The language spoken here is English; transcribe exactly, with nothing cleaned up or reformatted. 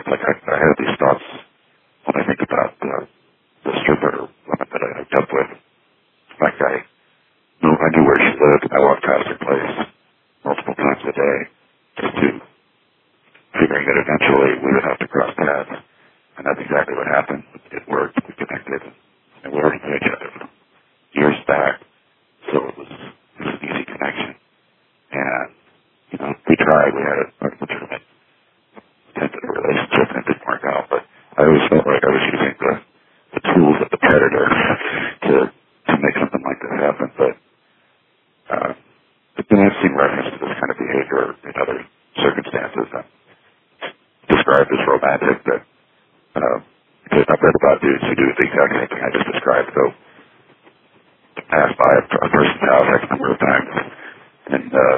like I, I have these thoughts when I think about the, the stripper woman that I hooked up with. Like I knew, I knew where she lived, and I walked past her place multiple times a day, just to figuring that eventually we would have to cross paths. And that's exactly what happened. It worked. We connected, and we already knew each other years back. So it was, it was an easy connection. And, you know, we tried. We had a, a legitimate tentative relationship, and it didn't work out. But I always felt like I was using the, the tools of the predator to to make something like this happen. But, uh, but then I've seen reference to this kind of behavior in other circumstances. And described as romantic, but uh, I've read about dudes who do the exact same thing I just described. Go pass by a, a person's house X number of times and uh,